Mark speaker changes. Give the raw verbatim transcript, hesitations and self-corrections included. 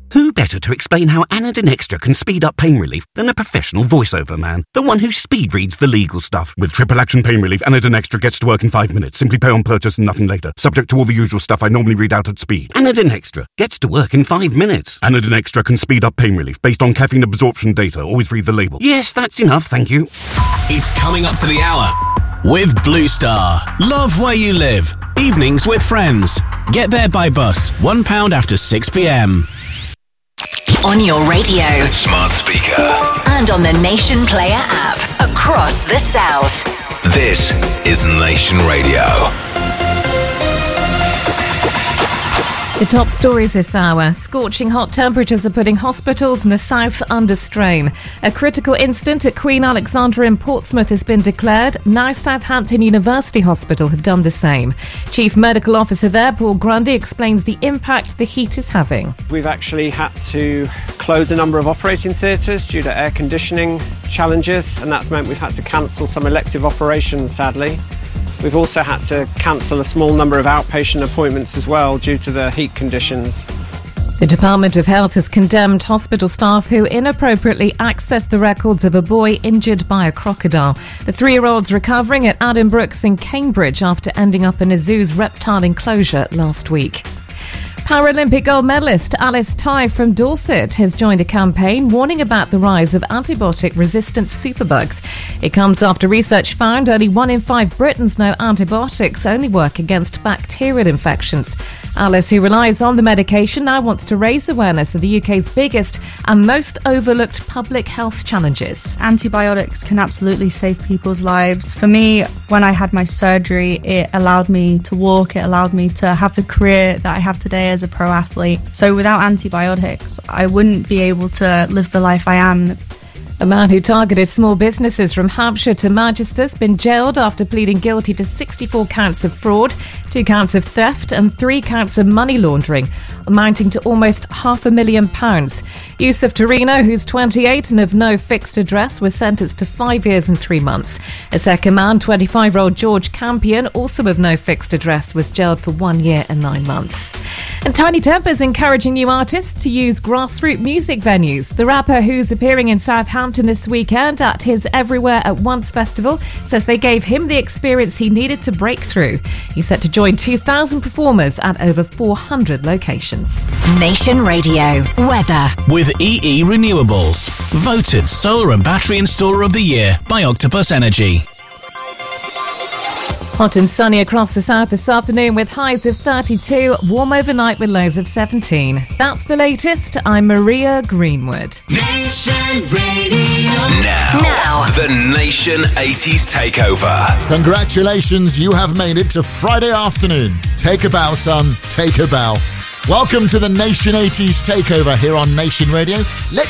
Speaker 1: Who better to explain how Anadin Extra can speed up pain relief than a professional voiceover man? The one who speed reads the legal stuff. With triple action pain relief, Anadin Extra gets to work in five minutes. Simply pay on purchase and nothing later. Subject to all the usual stuff I normally read out at speed. Anadin Extra gets to work in five minutes. Anadin Extra can speed up pain relief based on caffeine absorption data. Always read the label. Yes, that's enough, thank you.
Speaker 2: It's coming up to the hour with Blue Star. Love where you live. Evenings with friends. Get there by bus. one pound after six p.m.
Speaker 3: On your radio,
Speaker 2: smart speaker,
Speaker 3: and on the Nation Player app across the South.
Speaker 2: This is Nation Radio.
Speaker 4: The top stories this hour. Scorching hot temperatures are putting hospitals in the south under strain. A critical incident at Queen Alexandra in Portsmouth has been declared. Now Southampton University Hospital have done the same. Chief Medical Officer there, Paul Grundy, explains the impact the heat is having.
Speaker 5: We've actually had to close a number of operating theatres due to air conditioning challenges, and that's meant we've had to cancel some elective operations, sadly. We've also had to cancel a small number of outpatient appointments as well due to the heat conditions.
Speaker 4: The Department of Health has condemned hospital staff who inappropriately accessed the records of a boy injured by a crocodile. The three-year-old's recovering at Addenbrooks in Cambridge after ending up in a zoo's reptile enclosure last week. Paralympic gold medalist Alice Tai from Dorset has joined a campaign warning about the rise of antibiotic-resistant superbugs. It comes after research found only one in five Britons know antibiotics only work against bacterial infections. Alice, who relies on the medication, now wants to raise awareness of the U K's biggest and most overlooked public health challenges.
Speaker 6: Antibiotics can absolutely save people's lives. For me, when I had my surgery, it allowed me to walk, it allowed me to have the career that I have today as a pro athlete. So without antibiotics, I wouldn't be able to live the life I am.
Speaker 4: A man who targeted small businesses from Hampshire to Manchester has been jailed after pleading guilty to sixty-four counts of fraud, two counts of theft and three counts of money laundering, amounting to almost half a million pounds. Yusuf Torino, who's twenty-eight and of no fixed address, was sentenced to five years and three months. A second man, twenty-five-year-old George Campion, also of no fixed address, was jailed for one year and nine months. And Tiny Temper's encouraging new artists to use grassroots music venues. The rapper, who's appearing in Southampton this weekend at his Everywhere at Once festival, says they gave him the experience he needed to break through. He's set to join two thousand performers at over four hundred locations.
Speaker 3: Nation Radio weather
Speaker 2: with E E Renewables, voted solar and battery installer of the year by Octopus Energy.
Speaker 4: Hot and sunny across the south this afternoon with highs of thirty-two, warm overnight with lows of seventeen. That's the latest. I'm Maria Greenwood.
Speaker 2: Nation Radio. Now,
Speaker 3: Now.
Speaker 2: the Nation eighties Takeover.
Speaker 7: Congratulations, you have made it to Friday afternoon. Take a bow, son. Take a bow. Welcome to the Nation eighties Takeover here on Nation Radio. Let's